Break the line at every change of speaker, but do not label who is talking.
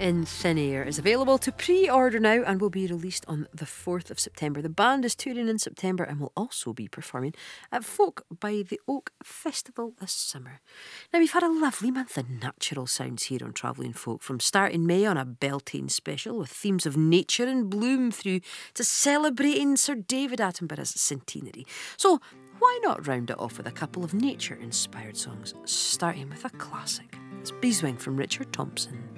in Thin Air is available to pre-order now and will be released on the 4th of September. The band is touring in September and will also be performing at Folk by the Oak Festival this summer. Now, we've had a lovely month of natural sounds here on Travelling Folk, from starting May on a Beltane special with themes of nature and bloom through to celebrating Sir David Attenborough's centenary. So why not round it off with a couple of nature-inspired songs, starting with a classic. It's Beeswing from Richard Thompson.